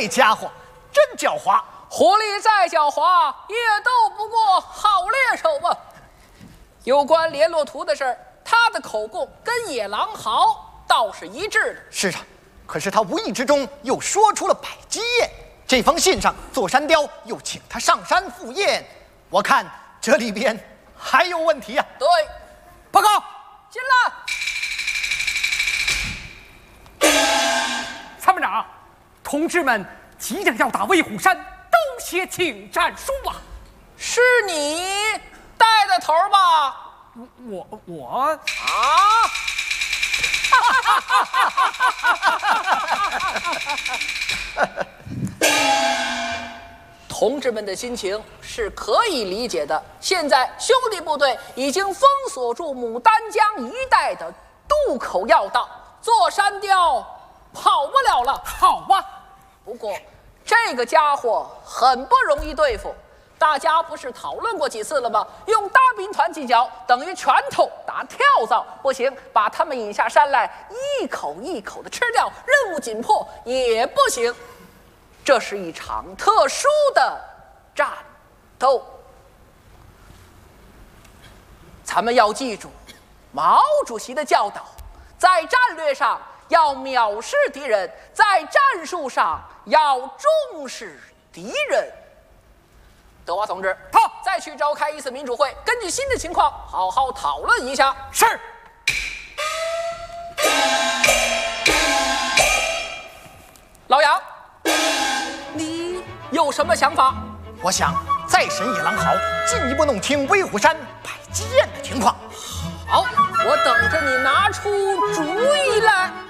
这家伙真狡猾， 狐狸再狡猾，也斗不过好猎手吧。有关联络图的事儿，他的口供跟野狼豪倒是一致的。 是啊，可是他无意之中又说出了百鸡宴。这封信上，座山雕又请他上山赴宴。我看这里边还有问题呀。 对， 报告， 进来。 参谋长，同志们即将要打威虎山，都写请战书啊！ 是你带的头吧？ 我啊！同志们的心情是可以理解的。现在兄弟部队已经封锁住牡丹江一带的渡口要道，座山雕跑不了了。 好吧， 不过这个家伙很不容易对付。大家不是讨论过几次了吗？用大兵团进剿等于拳头打跳蚤，不行，把他们引下山来，一口一口的吃掉，任务紧迫也不行。这是一场特殊的战斗。咱们要记住毛主席的教导，在战略上要藐视敌人，在战术上要重视敌人。德华同志， 好， 再去召开一次民主会，根据新的情况好好讨论一下。 是。 老杨，你有什么想法？ 我想再审野狼豪，进一步弄清威虎山百鸡宴的情况。 好，我等着你拿出主意来。